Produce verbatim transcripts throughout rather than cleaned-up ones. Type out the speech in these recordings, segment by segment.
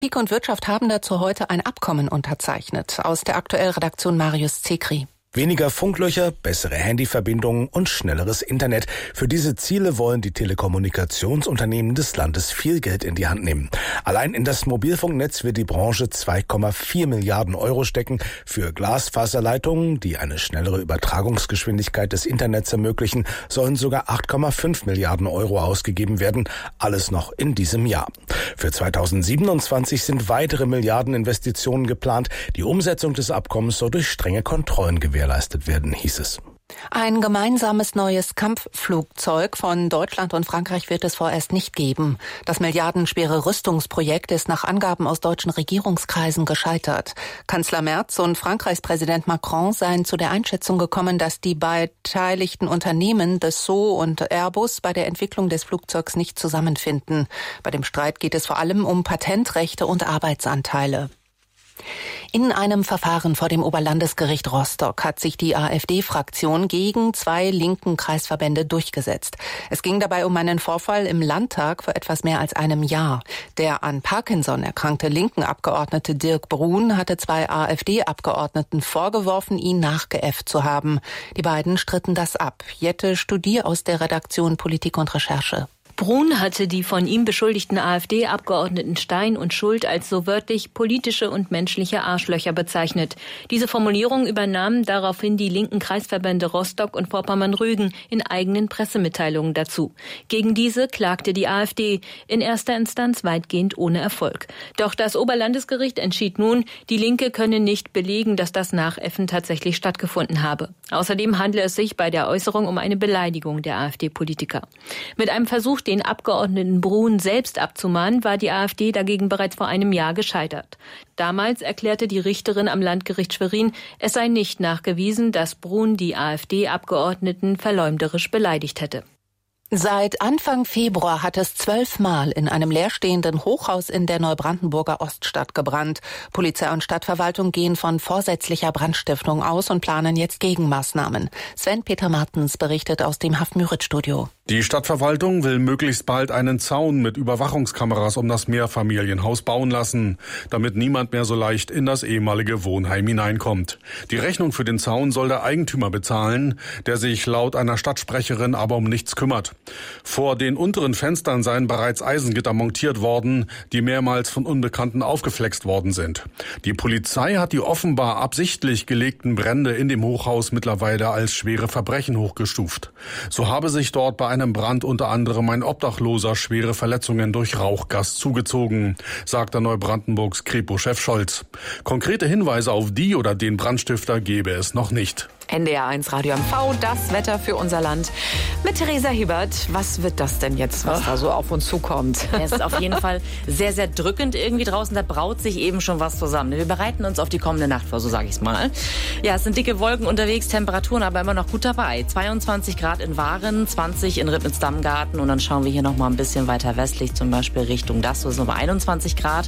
Politik und Wirtschaft haben dazu heute ein Abkommen unterzeichnet. Aus der Aktuell-Redaktion Marius Zekri. Weniger Funklöcher, bessere Handyverbindungen und schnelleres Internet. Für diese Ziele wollen die Telekommunikationsunternehmen des Landes viel Geld in die Hand nehmen. Allein in das Mobilfunknetz wird die Branche zwei Komma vier Milliarden Euro stecken. Für Glasfaserleitungen, die eine schnellere Übertragungsgeschwindigkeit des Internets ermöglichen, sollen sogar acht Komma fünf Milliarden Euro ausgegeben werden. Alles noch in diesem Jahr. Für zweitausendsiebenundzwanzig sind weitere Milliardeninvestitionen geplant. Die Umsetzung des Abkommens soll durch strenge Kontrollen gewährleistet gewährleistet werden, hieß es. Ein gemeinsames neues Kampfflugzeug von Deutschland und Frankreich wird es vorerst nicht geben. Das milliardenschwere Rüstungsprojekt ist nach Angaben aus deutschen Regierungskreisen gescheitert. Kanzler Merz und Frankreichs Präsident Macron seien zu der Einschätzung gekommen, dass die beteiligten Unternehmen Dassault und Airbus bei der Entwicklung des Flugzeugs nicht zusammenfinden. Bei dem Streit geht es vor allem um Patentrechte und Arbeitsanteile. In einem Verfahren vor dem Oberlandesgericht Rostock hat sich die AfD-Fraktion gegen zwei linken Kreisverbände durchgesetzt. Es ging dabei um einen Vorfall im Landtag vor etwas mehr als einem Jahr. Der an Parkinson erkrankte linken Abgeordnete Dirk Brun hatte zwei AfD-Abgeordneten vorgeworfen, ihn nachgeäfft zu haben. Die beiden stritten das ab. Jette Studier aus der Redaktion Politik und Recherche. Brun hatte die von ihm beschuldigten AfD-Abgeordneten Stein und Schuld als so wörtlich politische und menschliche Arschlöcher bezeichnet. Diese Formulierung übernahmen daraufhin die linken Kreisverbände Rostock und Vorpommern-Rügen in eigenen Pressemitteilungen dazu. Gegen diese klagte die AfD, in erster Instanz weitgehend ohne Erfolg. Doch das Oberlandesgericht entschied nun, die Linke könne nicht belegen, dass das Nachäffen tatsächlich stattgefunden habe. Außerdem handle es sich bei der Äußerung um eine Beleidigung der AfD-Politiker. Mit einem Versuch, den Abgeordneten Brun selbst abzumahnen, war die AfD dagegen bereits vor einem Jahr gescheitert. Damals erklärte die Richterin am Landgericht Schwerin, es sei nicht nachgewiesen, dass Brun die AfD-Abgeordneten verleumderisch beleidigt hätte. Seit Anfang Februar hat es zwölfmal in einem leerstehenden Hochhaus in der Neubrandenburger Oststadt gebrannt. Polizei und Stadtverwaltung gehen von vorsätzlicher Brandstiftung aus und planen jetzt Gegenmaßnahmen. Sven-Peter Martens berichtet aus dem Haft-Müritz-Studio. Die Stadtverwaltung will möglichst bald einen Zaun mit Überwachungskameras um das Mehrfamilienhaus bauen lassen, damit niemand mehr so leicht in das ehemalige Wohnheim hineinkommt. Die Rechnung für den Zaun soll der Eigentümer bezahlen, der sich laut einer Stadtsprecherin aber um nichts kümmert. Vor den unteren Fenstern seien bereits Eisengitter montiert worden, die mehrmals von Unbekannten aufgeflext worden sind. Die Polizei hat die offenbar absichtlich gelegten Brände in dem Hochhaus mittlerweile als schwere Verbrechen hochgestuft. So habe sich dort bei einem Brand unter anderem ein Obdachloser schwere Verletzungen durch Rauchgas zugezogen, sagt der Neubrandenburgs Kripo-Chef Scholz. Konkrete Hinweise auf die oder den Brandstifter gebe es noch nicht. N D R eins Radio M V, das Wetter für unser Land. Mit Theresa Hiebert, was wird das denn jetzt, was oh. da so auf uns zukommt? Es ist auf jeden Fall sehr, sehr drückend irgendwie draußen. Da braut sich eben schon was zusammen. Wir bereiten uns auf die kommende Nacht vor, so sage ich es mal. Ja, es sind dicke Wolken unterwegs, Temperaturen aber immer noch gut dabei. zweiundzwanzig Grad in Waren, zwanzig in Ribnitz-Dammgarten und dann schauen wir hier noch mal ein bisschen weiter westlich, zum Beispiel Richtung Dassow, sind wir einundzwanzig Grad.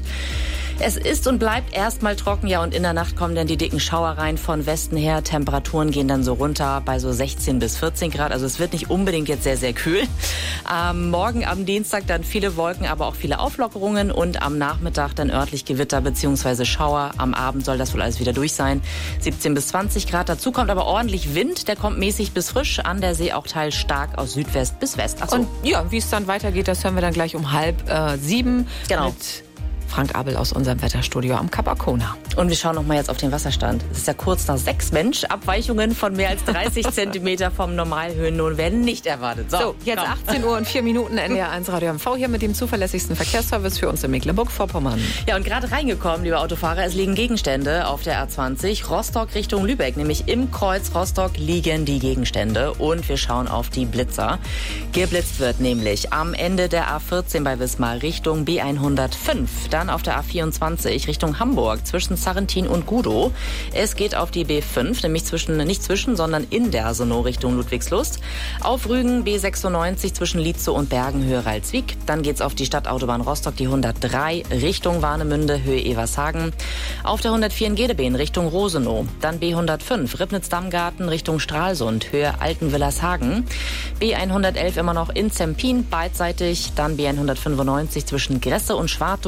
Es ist und bleibt erstmal trocken, ja, und in der Nacht kommen dann die dicken Schauer rein von Westen her. Temperaturen gehen dann so runter bei so sechzehn bis vierzehn Grad. Also es wird nicht unbedingt jetzt sehr, sehr kühl. Ähm, morgen am Dienstag dann viele Wolken, aber auch viele Auflockerungen und am Nachmittag dann örtlich Gewitter bzw. Schauer. Am Abend soll das wohl alles wieder durch sein. siebzehn bis zwanzig Grad. Dazu kommt aber ordentlich Wind. Der kommt mäßig bis frisch, an der See auch teils stark aus Südwest bis West. Ach so. Und ja, wie es dann weitergeht, das hören wir dann gleich um halb äh, sieben. Genau. Mit Frank Abel aus unserem Wetterstudio am Kap Arkona. Und wir schauen noch mal jetzt auf den Wasserstand. Es ist ja kurz nach sechs, Mensch. Abweichungen von mehr als dreißig Zentimeter vom Normalhöhenlohn werden nicht erwartet. So, so jetzt komm. achtzehn Uhr und vier Minuten, N D R eins Radio M V hier mit dem zuverlässigsten Verkehrsservice für uns in Mecklenburg-Vorpommern. Ja, und gerade reingekommen, liebe Autofahrer, es liegen Gegenstände auf der A zwanzig, Rostock Richtung Lübeck. Nämlich im Kreuz Rostock liegen die Gegenstände. Und wir schauen auf die Blitzer. Geblitzt wird nämlich am Ende der A vierzehn bei Wismar Richtung B hundertfünf. Dann auf der A vierundzwanzig Richtung Hamburg zwischen Sarrentin und Gudow. Es geht auf die B fünf, nämlich zwischen, nicht zwischen, sondern in Dersenow Richtung Ludwigslust. Auf Rügen B sechsundneunzig zwischen Lietzow und Bergen Höhe Ralswiek. Dann geht's auf die Stadtautobahn Rostock, die hundertdrei Richtung Warnemünde Höhe Evershagen. Auf der hundertvier in Gedebeen Richtung Rosenow. Dann B hundertfünf Ribnitz-Dammgarten Richtung Stralsund Höhe Altenwillershagen. B hundertelf immer noch in Zempin beidseitig. Dann B hundertfünfundneunzig zwischen Gresse und Schwartow.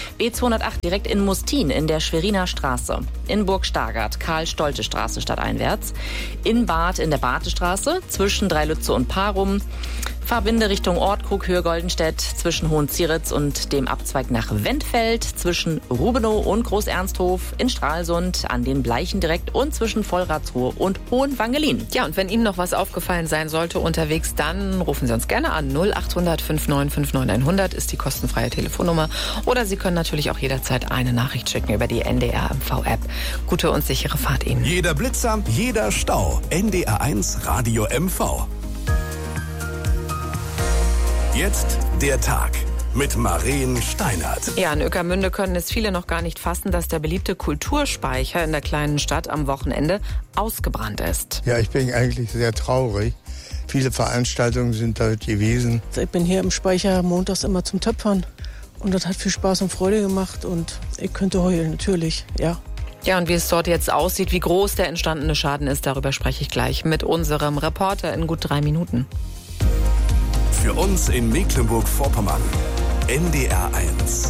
B zweihundertacht direkt in Mustin in der Schweriner Straße. In Burg-Stargard, Karl-Stolte-Straße stadteinwärts. In Bad in der Batestraße zwischen Dreilütze und Parum. Fahrwinde Richtung Ortkrug, Höhe Goldenstedt zwischen Hohenzieritz und dem Abzweig nach Wendfeld, zwischen Rubenow und Groß-Ernsthof, in Stralsund, an den Bleichen direkt und zwischen Vollratsruhe und Hohenwangelin. Ja, und wenn Ihnen noch was aufgefallen sein sollte unterwegs, dann rufen Sie uns gerne an. null acht hundert neunundfünfzig neunundfünfzig hundert ist die kostenfreie Telefonnummer. Oder Sie können natürlich auch jederzeit eine Nachricht schicken über die N D R M V-App. Gute und sichere Fahrt Ihnen. Jeder Blitzer, jeder Stau. N D R eins Radio M V. Jetzt der Tag mit Maren Steinert. Ja, in Ueckermünde können es viele noch gar nicht fassen, dass der beliebte Kulturspeicher in der kleinen Stadt am Wochenende ausgebrannt ist. Ja, ich bin eigentlich sehr traurig. Viele Veranstaltungen sind dort gewesen. Ich bin hier im Speicher montags immer zum Töpfern und das hat viel Spaß und Freude gemacht und ich könnte heulen, natürlich, ja. Ja, und wie es dort jetzt aussieht, wie groß der entstandene Schaden ist, darüber spreche ich gleich mit unserem Reporter in gut drei Minuten. Für uns in Mecklenburg-Vorpommern, N D R eins.